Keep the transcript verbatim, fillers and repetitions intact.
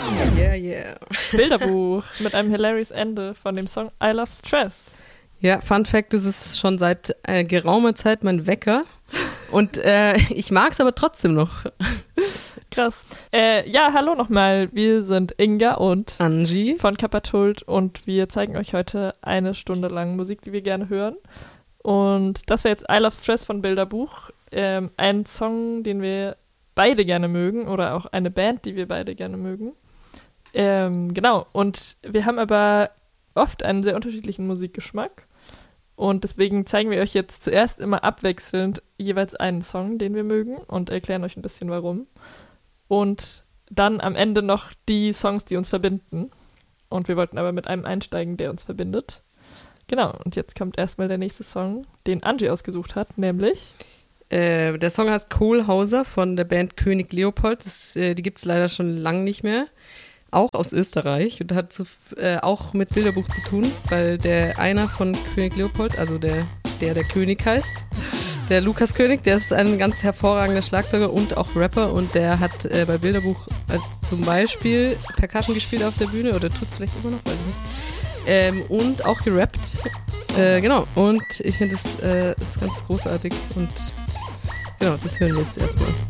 Yeah, yeah. Bilderbuch mit einem hilarious Ende von dem Song I Love Stress. Ja, Fun Fact, es ist schon seit äh, geraumer Zeit mein Wecker und äh, ich mag es aber trotzdem noch. Krass. Äh, ja, hallo nochmal. Wir sind Inga und Angie von Kappertult und wir zeigen euch heute eine Stunde lang Musik, die wir gerne hören. Und das wäre jetzt I Love Stress von Bilderbuch. Ähm, ein Song, den wir beide gerne mögen oder auch eine Band, die wir beide gerne mögen. Ähm, genau, und wir haben aber oft einen sehr unterschiedlichen Musikgeschmack und deswegen zeigen wir euch jetzt zuerst immer abwechselnd jeweils einen Song, den wir mögen und erklären euch ein bisschen warum und dann am Ende noch die Songs, die uns verbinden und wir wollten aber mit einem einsteigen, der uns verbindet. Genau, und jetzt kommt erstmal der nächste Song, den Angie ausgesucht hat, nämlich äh, der Song heißt Kohlhauser von der Band König Leopold, das, äh, die gibt es leider schon lang nicht mehr. Auch aus Österreich und hat so, äh, auch mit Bilderbuch zu tun, weil der einer von König Leopold, also der, der der König heißt, der Lukas König, der ist ein ganz hervorragender Schlagzeuger und auch Rapper und der hat äh, bei Bilderbuch als zum Beispiel Percussion gespielt auf der Bühne oder tut es vielleicht immer noch, weiß ich nicht. Ähm, und auch gerappt. Äh, genau, und ich finde das äh, ist ganz großartig und genau, das hören wir jetzt erstmal.